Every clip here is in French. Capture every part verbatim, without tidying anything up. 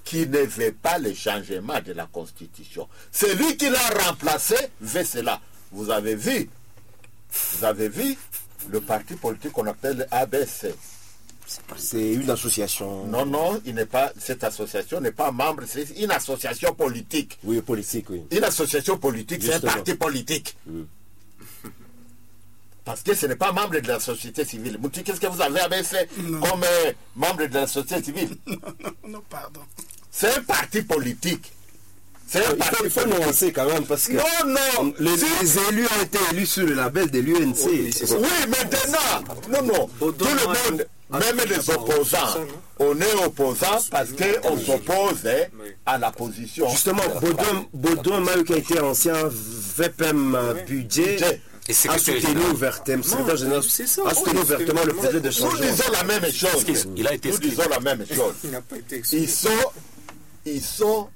qui ne veut pas le changement de la Constitution. Celui qui l'a remplacé veut cela. Vous avez vu, vous avez vu le parti politique qu'on appelle A B C. C'est une association. Non, non, il n'est pas, cette association n'est pas membre, c'est une association politique. Oui, politique, oui. Une association politique, c'est un parti politique. Mm. Parce que ce n'est pas membre de la société civile. Mouti, qu'est-ce que vous avez à fait comme euh, membre de la société civile? Non, non, non, pardon. C'est un parti politique. C'est un parti il faut, faut nuancer quand même parce que non, non, les, les élus ont été élus sur le label de l'U N C. Oui, oui, maintenant, non, non, tout le monde, même les opposants, on est opposants parce qu'on s'oppose à la position. Justement, Baudouin Maï, qui a été ancien V P M budget, Et c'est a soutenu ouvertement, a soutenu ouvertement le projet de changement. Nous disons la même chose. Il a été Nous disons la même chose. Il n'a pas été Ils sont, ils sont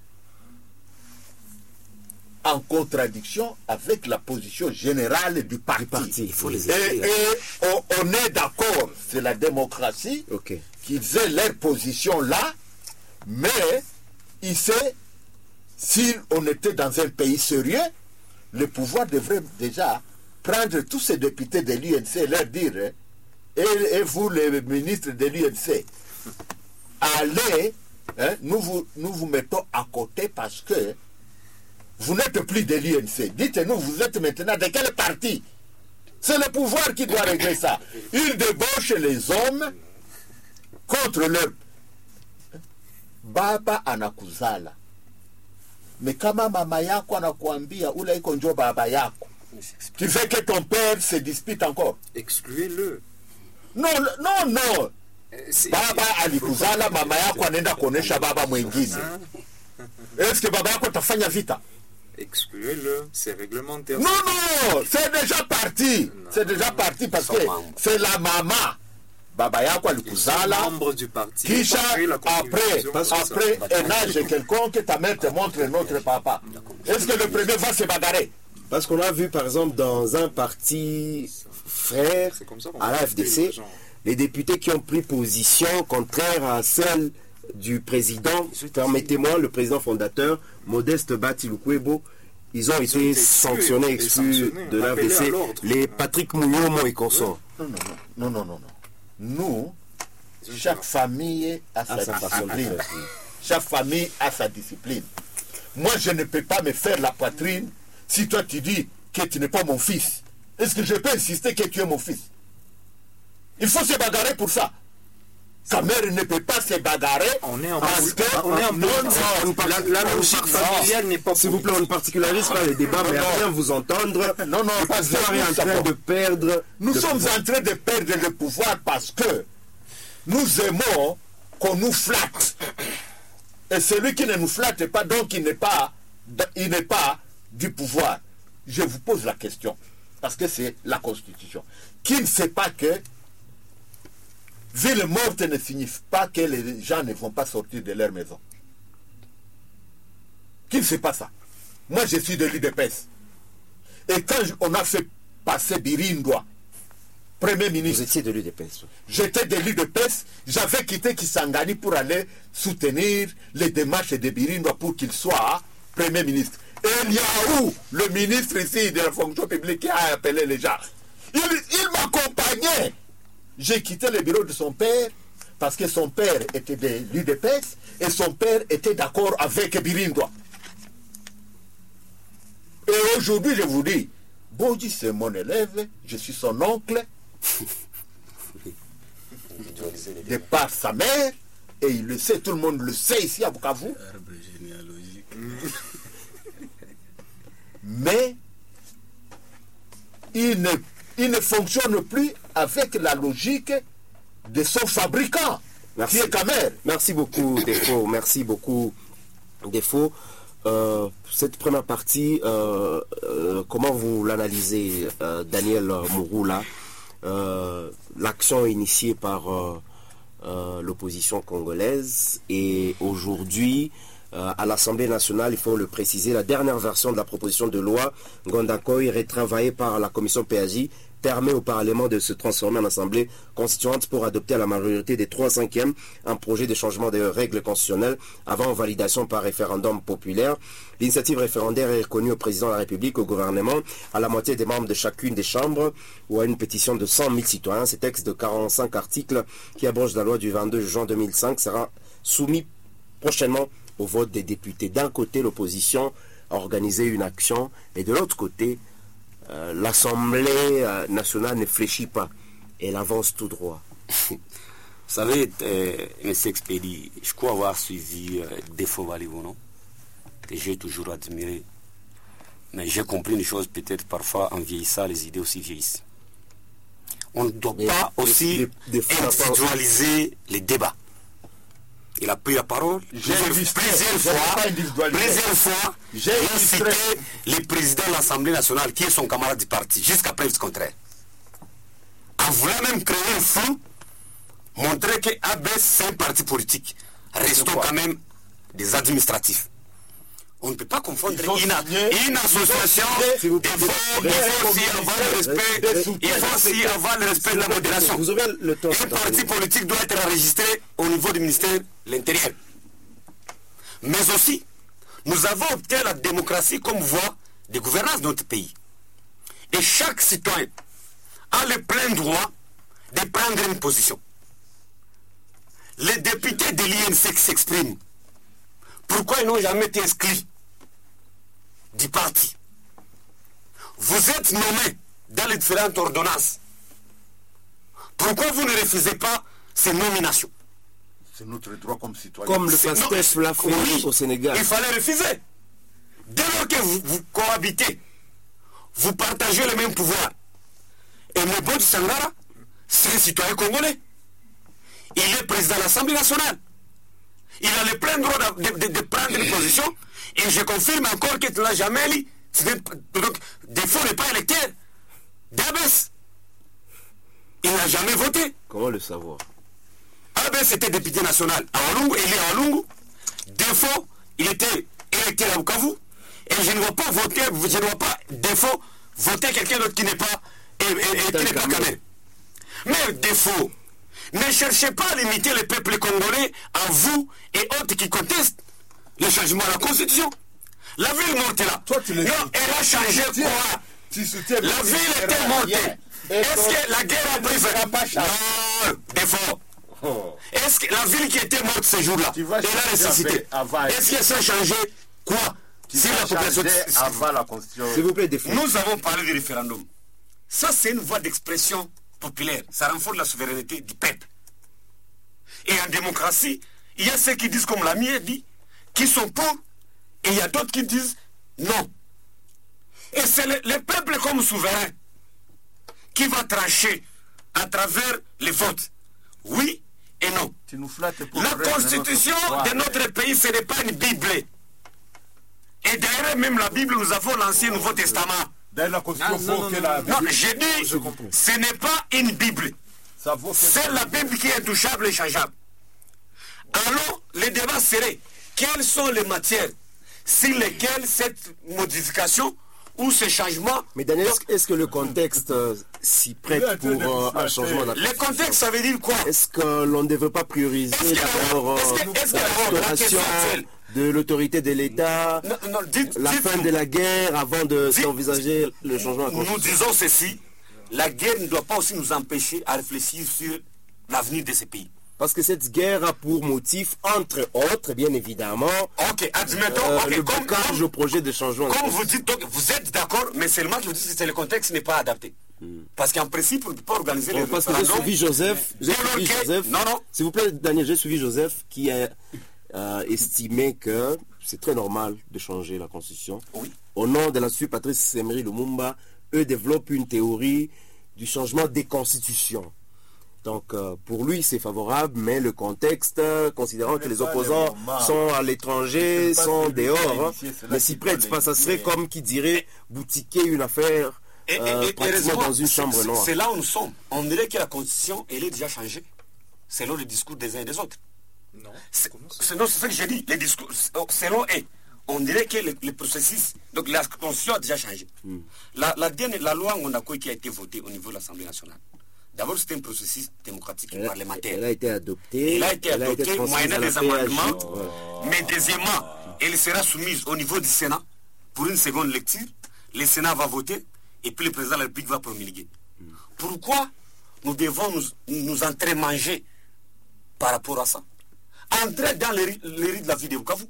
en contradiction avec la position générale du parti. parti il faut les et, et on, on est d'accord, c'est la démocratie, okay. qu'ils aient leur position là, mais il sait, si on était dans un pays sérieux, le pouvoir devrait déjà prendre tous ces députés de l'U N C et leur dire, et, et vous les ministres de l'U N C, allez, hein, nous, vous, nous vous mettons à côté parce que vous n'êtes plus de l'U N C. Dites-nous, vous êtes maintenant de quel parti? C'est le pouvoir qui doit régler ça. Ils débauchent les hommes contre leur baba anakuzala. Mais kama mama yako anakuambia ula iko njo baba yako, tu fais que ton père se dispute encore. Excluez-le. Non, non, non. Baba alikuzala, mama yako anaenda kuonesha baba mwingine. Est-ce que baba yako tafanya vita? Excluez-le, c'est réglementaire. Non, non, c'est déjà parti. C'est déjà parti parce que c'est la maman. Baba yako alikuzala. Membre du parti. Kisha, après, après un âge quelconque, ta mère te montre notre papa. Est-ce que le premier va se bagarrer? Parce qu'on a vu, par exemple, dans un parti frère, à la F D C, les députés qui ont pris position contraire à celle du président, permettez-moi, le président fondateur, Modeste Batilukwebo, ils ont été sanctionnés, exclus de l'A V C, les Patrick Mouyomo et consorts. Non, non, non, non, non. Nous, chaque famille a sa discipline. Chaque famille a sa discipline. Moi, je ne peux pas me faire la poitrine si toi tu dis que tu n'es pas mon fils. Est-ce que je peux insister que tu es mon fils? Il faut se bagarrer pour ça. Sa mère ne peut pas se bagarrer. On est en parce que on est en non, non, la, la logique familiale n'est pas. S'il vous plaît, on ne participarise pas les débats, mais à bien vous entendre. Non, non, parce que nous sommes en train de perdre. Nous sommes en train de perdre le pouvoir parce que nous aimons qu'on nous flatte. Et celui qui ne nous flatte pas, donc il n'est pas, il n'est pas du pouvoir. Je vous pose la question, parce que c'est la Constitution. Qui ne sait pas que ville morte ne signifie pas que les gens ne vont pas sortir de leur maison? Qui ne sait pas ça? Moi, je suis de l'U D P S. Et quand on a fait passer Birindoa, Premier ministre... Vous étiez de l'U D P S. J'étais de l'U D P S. J'avais quitté Kisangani pour aller soutenir les démarches de Birindoa pour qu'il soit Premier ministre. Et il y a où le ministre ici de la fonction publique qui a appelé les gens? Il, il m'accompagnait. J'ai quitté le bureau de son père parce que son père était de l'U D P S et son père était d'accord avec Birindoa. Et aujourd'hui, je vous dis, Bodji, c'est mon élève, je suis son oncle, de par sa mère, et il le sait, tout le monde le sait ici à Bukavu. Arbre généalogique. Mais il ne, il ne fonctionne plus avec la logique de son fabricant, Merci. qui est Kamer. Merci beaucoup, Défaut. Merci beaucoup, Défaut. Euh, cette première partie, euh, euh, comment vous l'analysez, euh, Daniel Mouroula, euh, l'action initiée par euh, euh, l'opposition congolaise et aujourd'hui, euh, à l'Assemblée nationale, il faut le préciser, la dernière version de la proposition de loi Ngondakoy retravaillée par la commission P A J permet au Parlement de se transformer en assemblée constituante pour adopter à la majorité des trois cinquièmes un projet de changement des règles constitutionnelles avant validation par référendum populaire. L'initiative référendaire est reconnue au président de la République, au gouvernement, à la moitié des membres de chacune des chambres ou à une pétition de cent mille citoyens. Ce texte de quarante-cinq articles qui abroge la loi du vingt-deux juin deux mille cinq sera soumis prochainement au vote des députés. D'un côté, l'opposition a organisé une action et de l'autre côté, euh, l'Assemblée euh, nationale ne fléchit pas. Elle avance tout droit. Vous savez, euh, M. Expédi, je crois avoir suivi euh, Défaut Valivo, non? Que j'ai toujours admiré. Mais j'ai compris une chose, peut-être parfois en vieillissant, les idées aussi vieillissent. On ne doit Mais pas des- aussi des- des fois, individualiser les débats. Il a pris la parole J'ai plusieurs, illustré, plusieurs je n'ai pas fois, individualisé. plusieurs fois, J'ai il a cité illustré. les présidents de l'Assemblée nationale, qui est son camarade du parti, jusqu'à preuve du contraire. En voulant même créer un flou, montrer que A B S c'est un parti politique. Restons quoi? quand même des administratifs. On ne peut pas confondre Il faut une, signer- une association. S'il vous Il plaît, faut, il faut aussi avoir le respect, il faut aussi avoir le respect de la modération. Vous aurez le temps. Un parti politique doit être enregistré au niveau du ministère de l'Intérieur. Mais aussi, nous avons opté la démocratie comme voie de gouvernance de notre pays. Et chaque citoyen a le plein droit de prendre une position. Les députés de l'I N C qui s'expriment, pourquoi ils n'ont jamais été inscrits du parti? Vous êtes nommés dans les différentes ordonnances. Pourquoi vous ne refusez pas ces nominations? C'est notre droit comme citoyen. Comme le C'est- non, PASTEF l'a fait oui, au Sénégal. Il fallait refuser. Dès lors que vous, vous cohabitez, vous partagez le même pouvoir. Et Mbodi Sangara, c'est un citoyen congolais. Il est président de l'Assemblée nationale. Il a le plein droit de, de- de- de prendre une position. Et je confirme encore qu'il ne l'a jamais lu. Ce n'est pas- Donc, Défaut n'est pas électeur d'A B S. Il n'a jamais voté. Comment le savoir? A B S était député national à Walungu, il est à Walungu. Défaut, il était électeur à Bukavu. Et je ne vois pas voter, je ne vois pas Défaut voter quelqu'un d'autre qui n'est pas, et, et- et qui n'est pas Kamer. Mais Défaut, ne cherchez pas à limiter le peuple congolais à vous et autres qui contestent le changement de la Constitution. La ville morte est là. Toi, tu le non, dis. elle a changé Tu- quoi? Tu soutiens La le ville ministère était morte. hier. Et Est-ce donc, que la guerre a pris ça n'a pas changé. Non, Défaut. Oh. Est-ce que la ville qui était morte ce jour-là, Tu vas elle a changer ressuscité? avant- Est-ce que ça a changé quoi? Tu Si vas la population. changer avant la Constitution. S'il vous plaît, des fois. Nous avons parlé du référendum. Ça, c'est une voie d'expression populaire. Ça renforce la souveraineté du peuple. Et en démocratie, il y a ceux qui disent, comme l'ami a dit, qui sont pour, et il y a d'autres qui disent non. Et c'est le, le peuple comme souverain qui va trancher à travers les votes. Oui et non. Tu nous flattes pour La le reste constitution notre de notre pays, ce n'est pas une Bible. Et d'ailleurs, même la Bible, nous avons l'Ancien et Nouveau Testament. Dans la Constitution, Non, non, vaut que non, la Non, Bible. j'ai dit, ce n'est pas une Bible. Ça vaut que C'est la Bible qui est intouchable et changeable. Alors, le débat serait, quelles sont les matières sur lesquelles cette modification ou ce changement... Mais Daniel, est-ce- est-ce que le contexte euh, s'y prête pour euh, un changement de la Le contexte, ça veut dire quoi? Est-ce que l'on ne devrait pas prioriser Est-ce que- d'abord est-ce euh, que- est-ce que d'abord, la l'instauration question actuelle- de l'autorité de l'État, Non, non, dites- la dites- fin de la guerre avant de Dites- d'envisager le changement de la Nous Constitution? disons ceci, la guerre ne doit pas aussi nous empêcher à réfléchir sur l'avenir de ce pays. Parce que cette guerre a pour motif, entre autres, bien évidemment, Ok, admettons, euh, ok, le comme, blocage comme- au projet de changement. de comme la vous dites, donc, vous êtes d'accord, mais seulement je vous dis que le contexte n'est pas adapté. Parce qu'en principe, on ne peut pas organiser les Bon, parce que j'ai référendums. suivi Joseph, j'ai Dès lors suivi que- Joseph. Non, non. S'il vous plaît, Daniel, j'ai suivi Joseph qui a euh, estimé que c'est très normal de changer la Constitution. Oui. Au nom de l'Institut Patrice Emery Lumumba, eux développent une théorie du changement des constitutions. Donc, euh, pour lui, c'est favorable, mais le contexte, euh, considérant que les pas opposants le moment. sont à l'étranger, C'est pas sont celui qui a dehors, initié, c'est là mais qui s'y doit prête pas, ça serait l'initier. comme qui dirait boutiquer une affaire Et, et- euh, et- pratiquement heureusement, dans une c'est- chambre c'est- noire. C'est là où nous sommes. On dirait que la Constitution, elle est déjà changée, selon le discours des uns et des autres. Non. C'est Comment ça? c'est- non, c'est ce que j'ai dit, les discours, selon eux. on dirait que le, le processus, donc la constitution a déjà changé. Mm. La, la, dernière, la loi Ngondakoy qui a été votée au niveau de l'Assemblée nationale, d'abord c'était un processus démocratique et elle, parlementaire. Elle a été adoptée. Elle a été elle adoptée moyennant des amendements, oh. mais deuxièmement, elle sera soumise au niveau du Sénat pour une seconde lecture. Le Sénat va voter et puis le président de la République va promulguer. Mm. Pourquoi nous devons nous, nous entremanger par rapport à ça? Entrer dans les, les rites de la vie de Bukavu.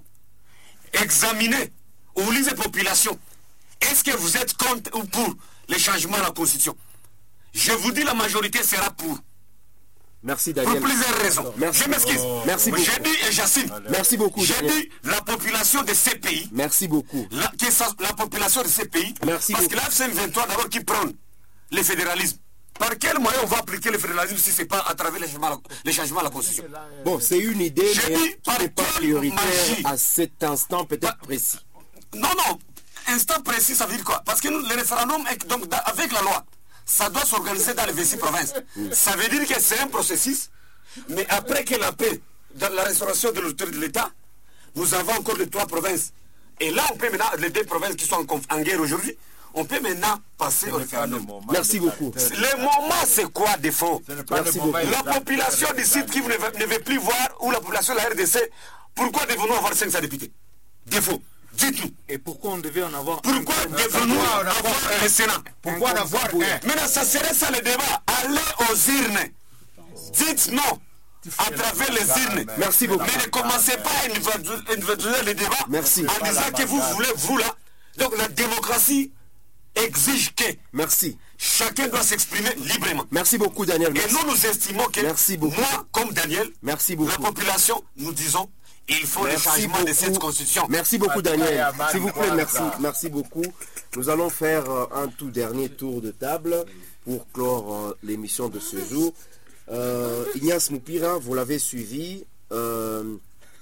Examiner ou lisez population. Est-ce que vous êtes contre ou pour les changements à la Constitution? Je vous dis, la majorité sera pour. Merci Daniel. Pour plusieurs raisons. Merci. Je m'excuse. Oh. Merci beaucoup. J'ai dit et j'assume. Merci beaucoup. J'ai dit la population de ces pays. Merci beaucoup. La, que ça, la population de ces pays. Merci parce beaucoup. que l'A F C M vingt-trois d'abord qui prend le fédéralisme. Par quel moyen on va appliquer le fédéralisme si ce n'est pas à travers les changements, les changements à la Constitution? Bon, c'est une idée, J'ai mais dit, ce n'est pas prioritaire magie. à cet instant peut-être Bah, précis. Non, non. Instant précis, ça veut dire quoi? Parce que nous, le référendum, est, donc, avec la loi, ça doit s'organiser dans les vingt-six provinces. Mm. Ça veut dire que c'est un processus, mais après que la paix, dans la restauration de l'autorité de l'État, nous avons encore les trois provinces. Et là, on peut maintenant, les deux provinces qui sont en, en guerre aujourd'hui, on peut maintenant passer au référendum. Merci beaucoup. Le moment, c'est quoi, défaut? Merci beaucoup. La population du site qui ne veut, ne veut plus voir, ou la population de la R D C, pourquoi devons-nous avoir cinq cents députés? Défaut. Dites-nous. Et pourquoi on devait en avoir Pourquoi devons-nous avoir le Sénat? Pourquoi en avoir un? Maintenant, ça serait ça le débat. Allez aux urnes. Dites non à travers les urnes. Merci beaucoup. Mais ne commencez pas à individualiser le débat Merci. en disant que vous voulez, vous là. Donc la démocratie exige que Merci. chacun doit s'exprimer librement. Merci beaucoup Daniel. Et Merci. nous, nous estimons que Merci beaucoup. moi, comme Daniel, Merci beaucoup. la population, nous disons, il faut le Merci changement beaucoup. de cette constitution. Merci beaucoup Daniel. S'il vous plaît, Voilà. merci. Merci beaucoup. Nous allons faire euh, un tout dernier tour de table pour clore euh, l'émission de ce jour. Euh, Ignace Moupira, vous l'avez suivi. Euh,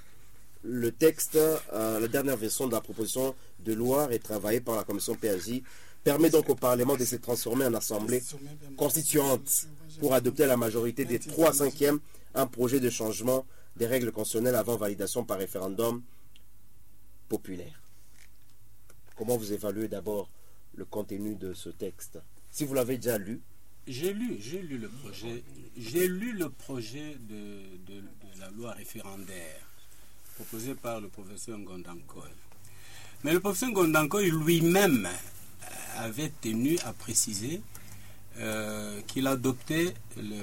le texte, euh, la dernière version de la proposition de loi est travaillée par la commission P A J, permet donc au Parlement de se transformer en assemblée constituante pour adopter à la majorité des trois cinquièmes un projet de changement des règles constitutionnelles avant validation par référendum populaire. Comment vous évaluez d'abord le contenu de ce texte? Si vous l'avez déjà lu. J'ai lu, j'ai lu le projet, j'ai lu le projet de, de, de la loi référendaire proposé par le professeur Ngondankoy. Mais le professeur Ngondankoy lui-même avait tenu à préciser euh, qu'il adoptait le...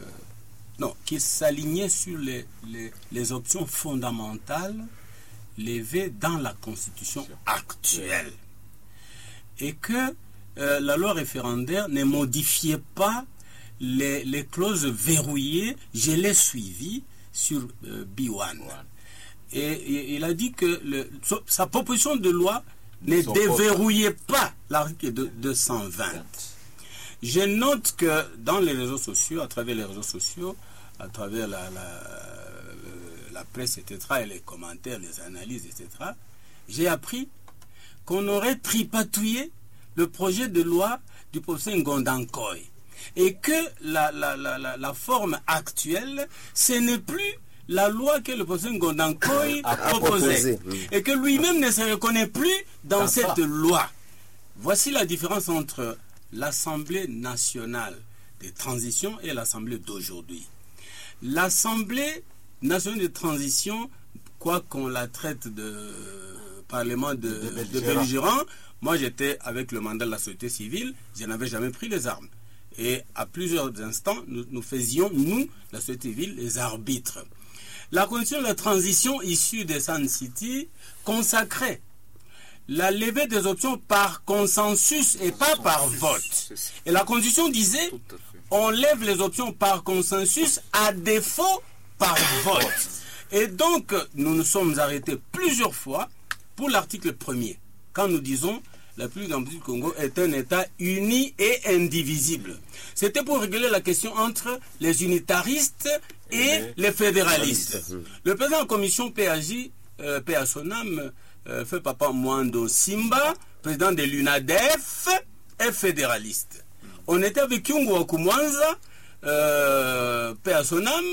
Non, qu'il s'alignait sur les, les, les options fondamentales levées dans la Constitution actuelle. Et que euh, la loi référendaire ne modifiait pas les, les clauses verrouillées. Je l'ai suivi sur euh, B un. Et, et il a dit que le, sa proposition de loi ne déverrouillait pas l'article deux cent vingt. Je note que dans les réseaux sociaux, à travers les réseaux sociaux, à travers la, la, la presse, et cetera, et les commentaires, les analyses, et cetera, j'ai appris qu'on aurait tripatouillé le projet de loi du professeur Ngondankoy. Et que la, la, la, la, la forme actuelle, ce n'est plus la loi que le professeur Ngondankoy a proposée. Et que lui-même ne se reconnaît plus dans cette loi. Voici la différence entre l'Assemblée nationale de transition et l'Assemblée d'aujourd'hui. L'Assemblée nationale de transition, quoi qu'on la traite de parlement de, de, de belligérant, moi j'étais avec le mandat de la société civile, je n'avais jamais pris les armes. Et à plusieurs instants, nous, nous faisions, nous, la société civile, les arbitres. La condition de la transition issue des Sun City consacrait la levée des options par consensus et pas par vote. Et la constitution disait, on lève les options par consensus à défaut par vote. Et donc, nous nous sommes arrêtés plusieurs fois pour l'article premier, quand nous disons la République démocratique du Congo est un État uni et indivisible. C'était pour régler la question entre les unitaristes et les fédéralistes. Le président de la commission P A J, euh, P A son âme, euh, fait Papa Mwando Simba, président de l'UNADEF, est fédéraliste. On était avec Kyungu Wakumwanza, euh, P A son âme,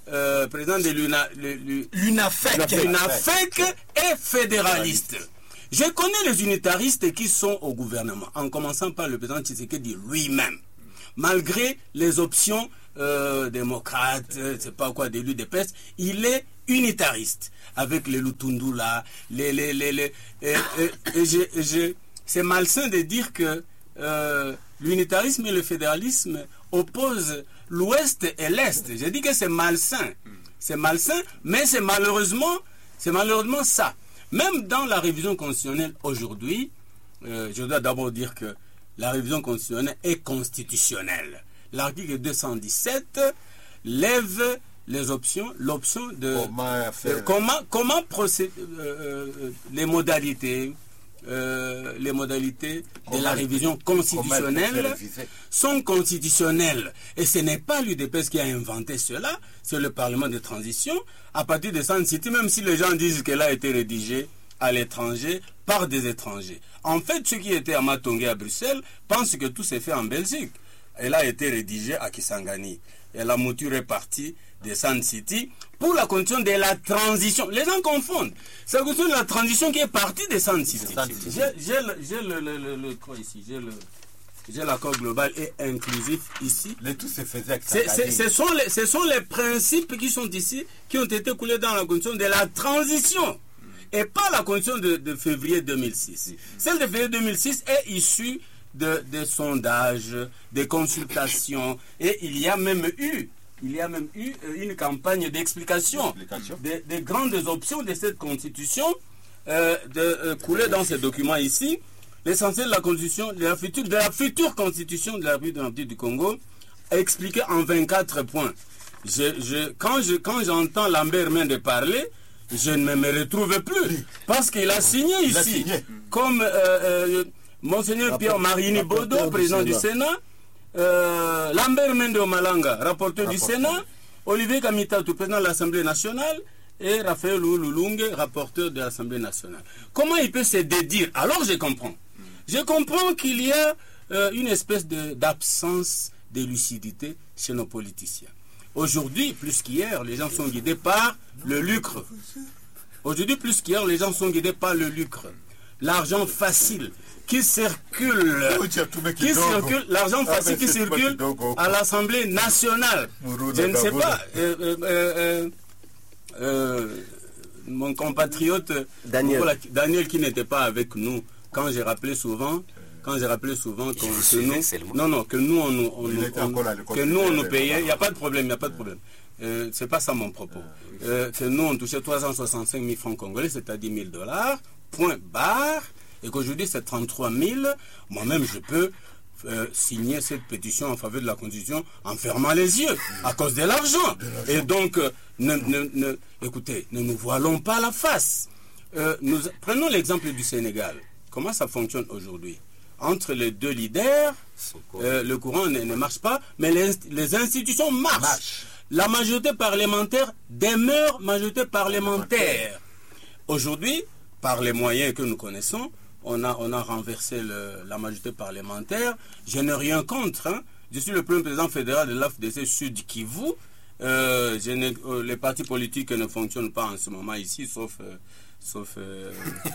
euh, président de l'Una, le- L'UNAFEC. l'UNAFEC est fédéraliste. Je connais les unitaristes qui sont au gouvernement, en commençant par le président Tshisekedi lui-même. Malgré les options euh, démocrates, euh, c'est pas quoi, des l'U D P S, il est unitariste. Avec les Lutundula, les... les, les, les et, et- et je- je- c'est malsain de dire que euh, l'unitarisme et le fédéralisme opposent l'Ouest et l'Est. Je dis que c'est malsain. C'est malsain, mais c'est malheureusement, c'est malheureusement ça. Même dans la révision constitutionnelle aujourd'hui, euh, je dois d'abord dire que la révision constitutionnelle est constitutionnelle. L'article deux cent dix-sept lève les options, l'option de Comment faire euh, comment comment procéder, euh, euh, les modalités, euh, les modalités de Comment la elle- révision comment elle peut constitutionnelle faire réviser? sont constitutionnelles. Et ce n'est pas l'U D P S qui a inventé cela, c'est le Parlement de transition. À partir de Sun City, même si les gens disent qu'elle a été rédigée à l'étranger par des étrangers. En fait, ceux qui étaient à Matongé à Bruxelles pensent que tout s'est fait en Belgique. Elle a été rédigée à Kisangani. Et la mouture est partie de Sun City pour la condition de la transition. Les gens confondent. C'est la condition de la transition qui est partie de Sun City. Sun City. J'ai j'ai le, j'ai le, le, le, le- quoi ici, j'ai le, j'ai l'accord global et inclusif ici. Le tout se faisait avec C'est- c'est- Sakadi. ce, sont les, ce sont les principes qui sont ici, qui ont été coulés dans la condition de la transition. Et pas la condition de, de février deux mille six. Celle de février deux mille six est issue de, de sondages, des consultations. Et il y a même eu, il y a même eu euh, une campagne d'explication Explication. des, des grandes options de cette constitution euh, de, euh, coulées dans ces documents ici. L'essentiel de la constitution, de la future, de la future constitution de la République démocratique du Congo, expliqué en vingt-quatre points. Je, je, quand je, quand j'entends Lambert Mende parler, je ne me retrouve plus. Parce qu'il a signé Il a ici. signé. Comme euh, euh, Monseigneur Pierre Marini Bodo, président du Sénat, euh, Lambert Mende Omalanga, rapporteur du Rapporteur. Sénat, Olivier Kamitatu, président de l'Assemblée nationale, et Raphaël Lulungue, rapporteur de l'Assemblée nationale. Comment il peut se dédire? Alors je comprends. Je comprends qu'il y a euh, une espèce de- d'absence de lucidité chez nos politiciens. Aujourd'hui, plus qu'hier, les gens sont guidés par le lucre. Aujourd'hui, plus qu'hier, les gens sont guidés par le lucre. L'argent facile qui circule, Oh, tu as trouvé qui Kidogo. circule, l'argent Ah, facile mais qui c'est pas circule Kidogo. à l'Assemblée nationale. Mourou Je ne sais Nagaboula. pas. euh, euh, euh, euh, mon compatriote Daniel. voilà, Daniel qui n'était pas avec nous quand j'ai rappelé souvent quand j'ai rappelé souvent qu'on- vous que suivais nous seulement. non non que nous on nous on Il nous- était on- encore à l'école que nous on nous primaire, payait, il n'y a voilà. pas de problème, il n'y a pas de problème. Euh, c'est pas ça mon propos. Euh, que nous on touchait trois cent soixante-cinq mille francs congolais, c'est-à-dire mille dollars, point barre, et qu'aujourd'hui c'est trente-trois mille. Moi-même je peux euh, signer cette pétition en faveur de la Constitution en fermant les yeux à cause de l'argent. Et donc, euh, ne, ne- ne- écoutez, ne nous voilons pas la face. Euh, nous, prenons l'exemple du Sénégal. Comment ça fonctionne aujourd'hui? Entre les deux leaders, euh, le courant ne, ne marche pas, mais les, les institutions marchent. Marche. La majorité parlementaire demeure majorité parlementaire. Aujourd'hui, par les moyens que nous connaissons, on a, on a renversé le- la majorité parlementaire. Je n'ai rien contre. Hein. Je suis le premier président fédéral de l'A F D C Sud Kivu. Euh, je n'ai- euh, les partis politiques ne fonctionnent pas en ce moment ici, sauf, euh, sauf euh,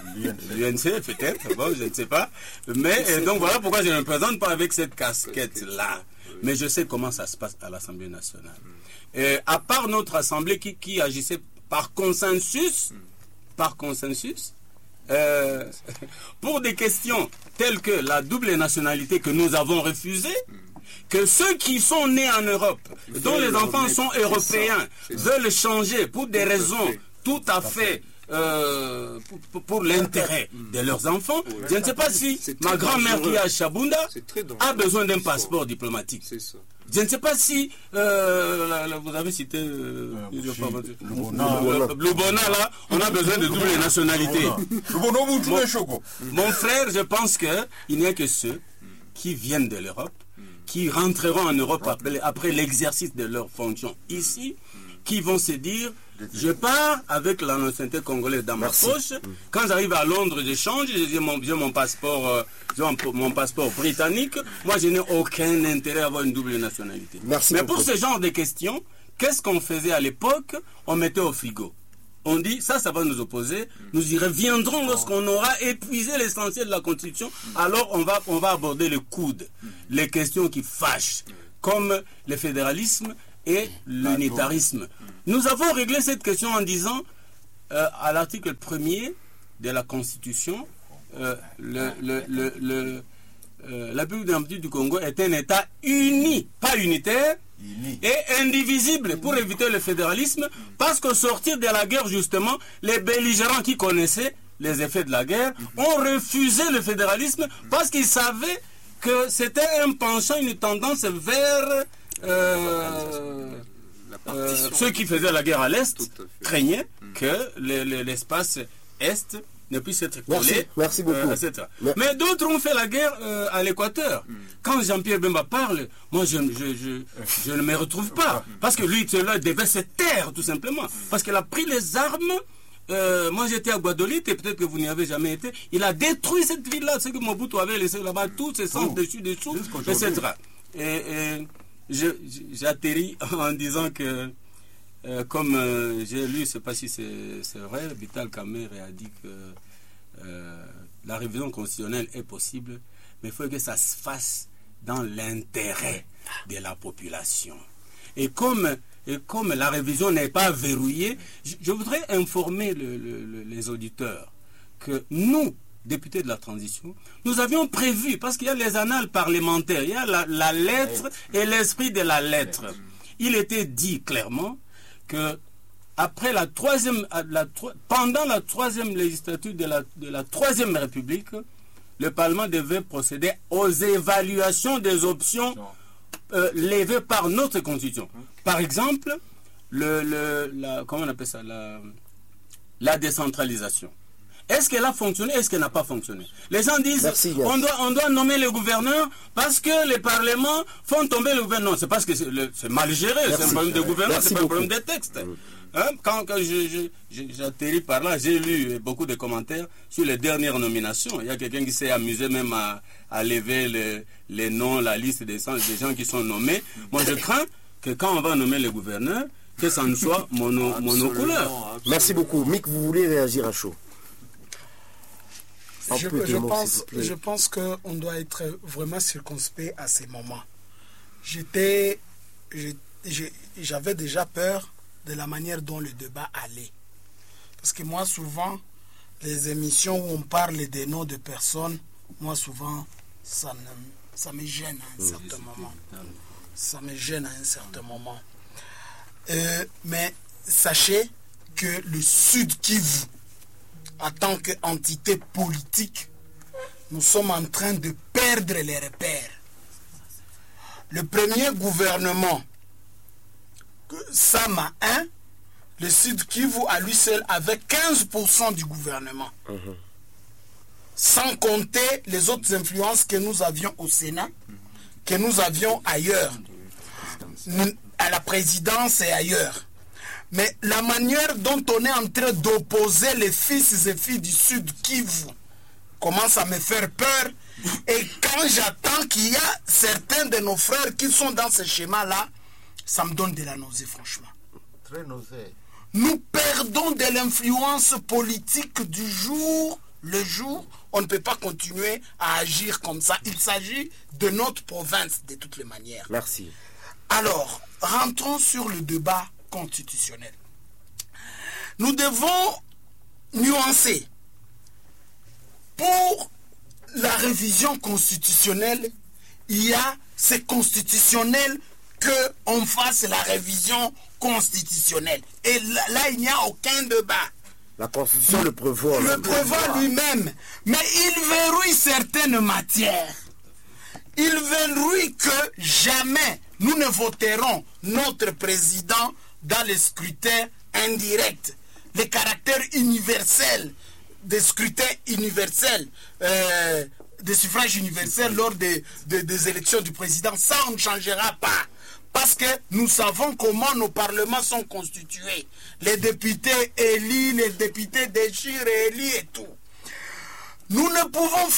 l'U N C peut-être, bon, je ne sais pas. Mais euh, donc voilà pourquoi je ne me présente pas avec cette casquette-là. Mais je sais comment ça se passe à l'Assemblée nationale. Et à part notre Assemblée qui, qui agissait par consensus, par consensus, euh, pour des questions telles que la double nationalité que nous avons refusée, que ceux qui sont nés en Europe, dont les enfants sont européens, veulent changer pour des raisons tout à fait euh, pour, pour- pour l'intérêt de leurs enfants. Je ne sais pas si C'est ma très grand-mère qui dangereux. est à Chabunda C'est très dangereux. a besoin d'un C'est ça. passeport diplomatique. C'est ça. Je ne sais pas si euh, la- la- vous avez cité euh, plusieurs fois, Chine, le- Lubona. le- Lubona, là, on a besoin de double nationalité. Le bonhomme, tu es choco. Mon frère, je pense que il n'y a que ceux qui viennent de l'Europe, qui rentreront en Europe après, après l'exercice de leurs fonctions ici, qui vont se dire je pars avec la nationalité congolaise dans ma poche. Quand j'arrive à Londres, je change, j'ai mon, j'ai mon passeport, euh, j'ai mon, mon passeport britannique. Moi, je n'ai aucun intérêt à avoir une double nationalité. Merci Mais beaucoup. pour ce genre de questions, qu'est-ce qu'on faisait à l'époque? On mettait au frigo. On dit, ça, ça va nous opposer. Nous y reviendrons lorsqu'on aura épuisé l'essentiel de la Constitution. Alors, on va, on va aborder le coude, les questions qui fâchent, comme le fédéralisme et l'unitarisme. Nous avons réglé cette question en disant, euh, à l'article premier de la Constitution, euh, le, le, le, le, euh, la République démocratique du Congo est un État uni, pas unitaire, et indivisible, pour éviter le fédéralisme, parce qu'au sortir de la guerre, justement, les belligérants qui connaissaient les effets de la guerre ont refusé le fédéralisme parce qu'ils savaient que c'était un penchant, une tendance vers euh, euh, ceux qui faisaient la guerre à l'Est craignaient que le, le, l'espace Est ne puisse être collé. Merci, merci beaucoup. Euh, et cetera. Mais d'autres ont fait la guerre euh, à l'Équateur. Mm. Quand Jean-Pierre Bemba parle, moi je, je, je, je ne me retrouve pas. Parce que lui, cela devait se taire, tout simplement. Parce qu'il a pris les armes. Euh, moi j'étais à Guadolite, et peut-être que vous n'y avez jamais été. Il a détruit cette ville-là, ce que Mobutu avait laissé là-bas, tous ces centres oh. dessus, dessous, et cetera. Et, et je, j'atterris en disant que, euh, comme euh, j'ai lu, je ne sais pas si c'est, c'est vrai, Vital Kamerhe a dit que euh, la révision constitutionnelle est possible, mais il faut que ça se fasse dans l'intérêt de la population. Et comme, et comme la révision n'est pas verrouillée, je, je voudrais informer le, le, le, les auditeurs que nous, députés de la transition, nous avions prévu, parce qu'il y a les annales parlementaires, il y a la, la lettre et l'esprit de la lettre. Il était dit clairement que après la troisième, la, pendant la troisième législature de la, de la troisième République, le Parlement devait procéder aux évaluations des options euh, levées par notre Constitution. Par exemple, le, le, la, comment on appelle ça, la, la décentralisation. Est-ce qu'elle a fonctionné? Est-ce qu'elle n'a pas fonctionné? Les gens disent Merci, on, doit, on doit nommer le gouverneur parce que les parlements font tomber le gouverneur. C'est parce que c'est, le, c'est mal géré, Merci. C'est un problème de gouverneur, c'est pas un problème des textes. Hein? Quand, quand je, je, j'atterris par là, j'ai lu beaucoup de commentaires sur les dernières nominations. Il y a quelqu'un qui s'est amusé même à, à lever le, les noms, la liste des, des gens qui sont nommés. Moi, je crains que quand on va nommer le gouverneur, que ça ne soit mono, monocouleur. Merci beaucoup. Mick, vous voulez réagir à chaud? Je, je, pense, je pense qu'on doit être vraiment circonspect à ces moments. J'étais, j'avais déjà peur de la manière dont le débat allait. Parce que moi, souvent, les émissions où on parle des noms de personnes, moi, souvent, ça, ne, ça me gêne à un certain moment. Ça me gêne à un certain moment. Euh, mais sachez que le Sud Kivu, en tant qu'entité politique, nous sommes en train de perdre les repères. Le premier gouvernement, Sama un, le Sud Kivu à lui seul avait quinze pour cent du gouvernement. Mmh. Sans compter les autres influences que nous avions au Sénat, que nous avions ailleurs, à la présidence et ailleurs. Mais la manière dont on est en train d'opposer les fils et filles du Sud Kivu commence à me faire peur. Et quand j'attends qu'il y a certains de nos frères qui sont dans ce schéma-là, ça me donne de la nausée, franchement. Très nausée. Nous perdons de l'influence politique du jour le jour. On ne peut pas continuer à agir comme ça. Il s'agit de notre province, de toutes les manières. Merci. Alors, rentrons sur le débat constitutionnel. Nous devons nuancer. Pour la révision constitutionnelle, il y a, c'est constitutionnel qu'on fasse la révision constitutionnelle. Et là, là, il n'y a aucun débat. La Constitution le prévoit. Le prévoit lui-même. Mais il verrouille certaines matières. Il verrouille que jamais nous ne voterons notre président dans les scrutins indirects. Le caractère universel des scrutins universels, euh, des suffrages universels lors des, des, des élections du président, ça on ne changera pas. Parce que nous savons comment nos parlements sont constitués. Les députés élus, les députés déchirés, élus et tout. Nous ne pouvons